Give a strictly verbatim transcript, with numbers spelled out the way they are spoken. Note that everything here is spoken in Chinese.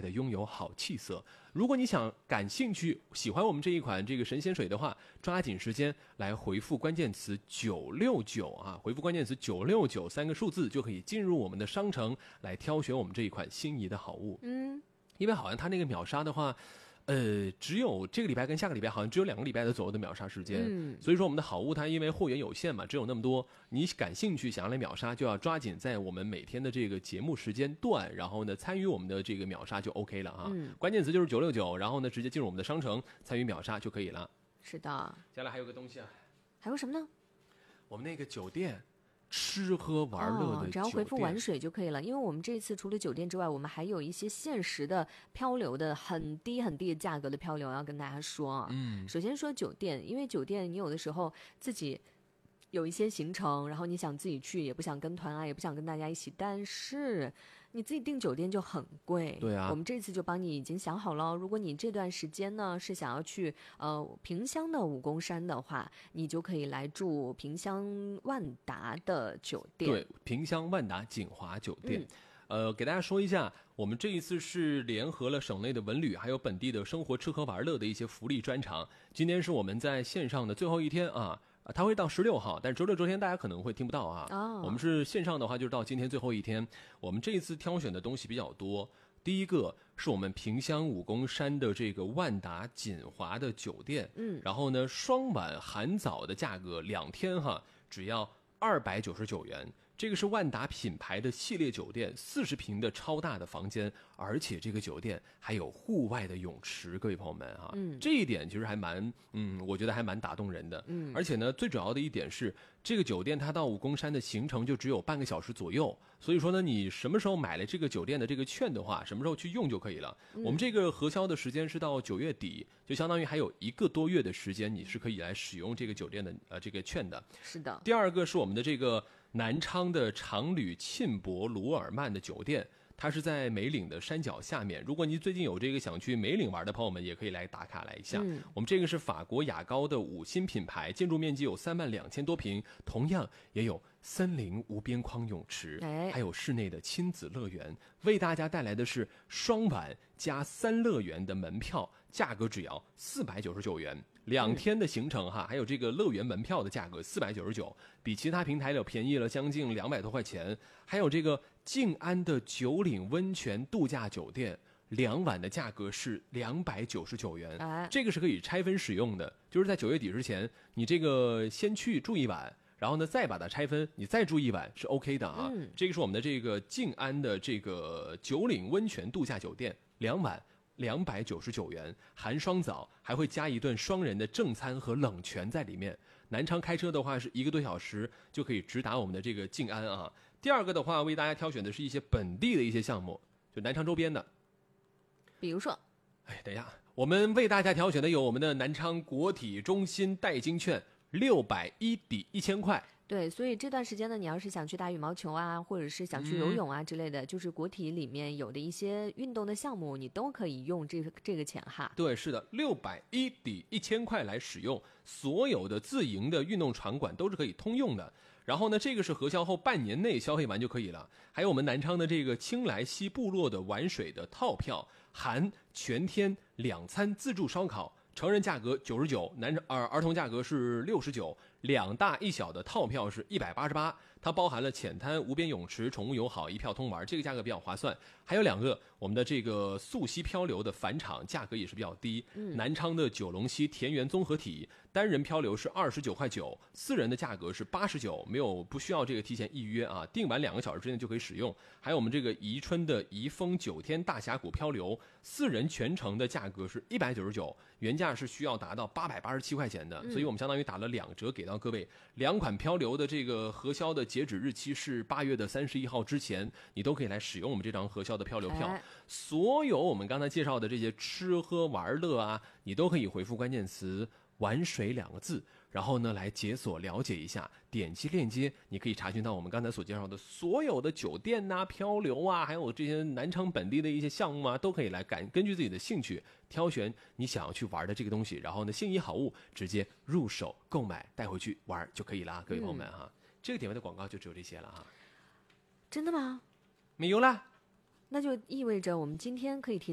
的拥有好气色。如果你想感兴趣喜欢我们这一款这个神仙水的话，抓紧时间来回复关键词九六九啊，回复关键词九六九三个数字就可以进入我们的商城来挑选我们这一款心仪的好物。 嗯， 因为好像它那个秒杀的话呃，只有这个礼拜跟下个礼拜好像只有两个礼拜的左右的秒杀时间， 嗯， 所以说我们的好物它因为货源有限嘛，只有那么多，你感兴趣想要来秒杀，就要抓紧在我们每天的这个节目时间段，然后呢参与我们的这个秒杀就 OK 了啊。 嗯， 关键词就是九六九，然后呢直接进入我们的商城参与秒杀就可以了。 是的。 接下来还有个东西啊， 还有什么呢？ 我们那个酒店。吃喝玩乐的酒店、 哦、只要回复玩水就可以了，因为我们这次除了酒店之外，我们还有一些限时的漂流的很低很低的价格的漂流要跟大家说。 嗯， 首先说酒店，因为酒店你有的时候自己有一些行程，然后你想自己去，也不想跟团啊，也不想跟大家一起，但是你自己订酒店就很贵。 对啊， 我们这次就帮你已经想好了，如果你这段时间呢是想要去呃萍乡的武功山的话，你就可以来住萍乡万达的酒店。 对，萍乡万达锦华酒店。 嗯呃，给大家说一下，我们这一次是联合了省内的文旅，还有本地的生活吃喝玩乐的一些福利专场。今天是我们在线上的最后一天啊。它会到十六号，但是周六周天大家可能会听不到啊。 哦、 我们是线上的话，就是到今天最后一天。我们这一次挑选的东西比较多。第一个是我们萍乡武功山的这个万达锦华的酒店， 嗯， 然后呢，双晚含早的价格，两天哈，只要二百九十九元。这个是万达品牌的系列酒店，四十平的超大的房间，而且这个酒店还有户外的泳池，各位朋友们啊， 嗯， 这一点其实还蛮，嗯，我觉得还蛮打动人的， 嗯， 而且呢，最主要的一点是，这个酒店它到武功山的行程就只有半个小时左右，所以说呢，你什么时候买了这个酒店的这个券的话，什么时候去用就可以了。嗯、我们这个核销的时间是到九月底，就相当于还有一个多月的时间，你是可以来使用这个酒店的呃这个券的。 是的。 第二个是我们的这个南昌的长旅沁博鲁尔曼的酒店，它是在梅岭的山脚下面。如果你最近有这个想去梅岭玩的朋友们，也可以来打卡来一下。 嗯、 我们这个是法国雅高的五星品牌，建筑面积有三万两千多平，同样也有森林无边框泳池， 哎、 还有室内的亲子乐园。为大家带来的是双晚加三乐园的门票，价格只要四百九十九元。两天的行程哈，还有这个乐园门票的价格四百九十九，比其他平台要便宜了将近两百多块钱。还有这个静安的九岭温泉度假酒店，两晚的价格是两百九十九元， 哎， 这个是可以拆分使用的，就是在九月底之前，你这个先去住一晚，然后呢再把它拆分，你再住一晚是 OK 的啊。 嗯、 这个是我们的这个静安的这个九岭温泉度假酒店，两晚两百九十九元，含双早，还会加一顿双人的正餐和冷泉在里面。南昌开车的话是一个多小时就可以直达我们的这个静安啊。第二个的话，为大家挑选的是一些本地的一些项目，就南昌周边的， 比如说， 哎，等一下，我们为大家挑选的有我们的南昌国体中心代金券，六百一抵一千块。 对，所以这段时间呢，你要是想去打羽毛球啊，或者是想去游泳啊之类的，嗯、就是国体里面有的一些运动的项目，你都可以用这个这个钱哈。 对，是的，六百一抵一千块来使用，所有的自营的运动场馆都是可以通用的。然后呢，这个是核销后半年内消费完就可以了。还有我们南昌的这个青莱西部落的玩水的套票，含全天两餐自助烧烤。成人价格九十九，男儿儿童价格是六十九，两大一小的套票是一百八十八，它包含了浅滩、无边泳池、宠物友好一票通玩，这个价格比较划算。还有两个我们的这个溯溪漂流的返场价格也是比较低， 嗯、 南昌的九龙溪田园综合体单人漂流是二十九块九，四人的价格是八十九，没有不需要这个提前预约啊，订完两个小时之内就可以使用。还有我们这个宜春的宜丰九天大峡谷漂流，四人全程的价格是一百九十九，原价是需要达到八百八十七块钱的，所以我们相当于打了两折给到各位。两款漂流的这个核销的截止日期是八月的三十一号之前，你都可以来使用我们这张核销的漂流票。 哎、 所有我们刚才介绍的这些吃喝玩乐啊，你都可以回复关键词玩水两个字，然后呢来解锁了解一下，点击链接你可以查询到我们刚才所介绍的所有的酒店啊、漂流啊，还有这些南昌本地的一些项目啊，都可以来根根据自己的兴趣挑选你想要去玩的这个东西，然后呢心仪好物直接入手购买带回去玩就可以了，各位朋友们哈、嗯。这个点位的广告就只有这些了哈。 真的吗？ 没有啦。 那就意味着我们今天可以提